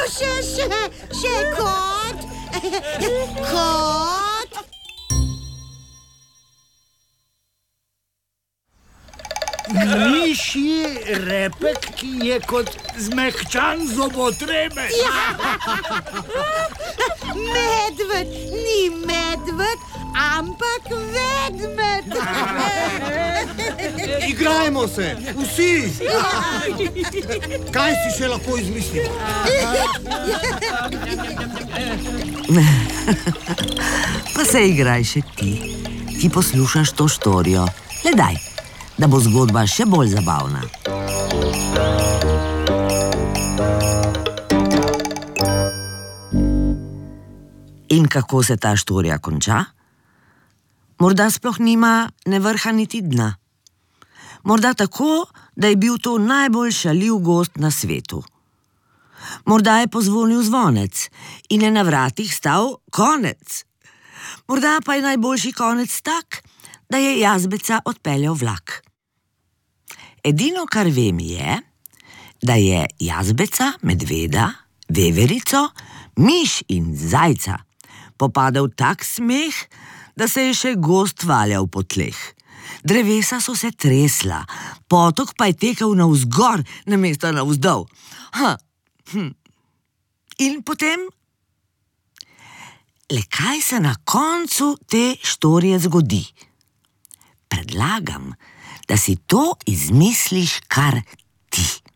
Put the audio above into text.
še kot. Kot. Mišji repek, ki je kot zmehčan zobotrebe. Medved, ni medved, ampak vedmed. Igrajmo se, vsi! Kaj si še lahko izmislimo? Pa se igraj še ti, ki poslušaš to štorijo. Le daj, da bo zgodba še bolj zabavna. In kako se ta štorija konča? Morda sploh nima ne vrha niti dna. Morda tako, da je bil to najbolj šaljiv gost na svetu. Morda je pozvonil zvonec in je na vratih stal konec. Morda pa je najboljši konec tak, da je Jazbeca odpeljal vlak. Edino, kar vem, je, da je Jazbeca, medveda, veverico, miš in zajca popadal tak smeh, da se je še gozd valjal po tleh. Drevesa so se tresla, potok pa je tekel navzgor namesto navzdol. In potem? Le kaj se na koncu te štorije zgodi? Predlagam, da si to izmisliš kar ti.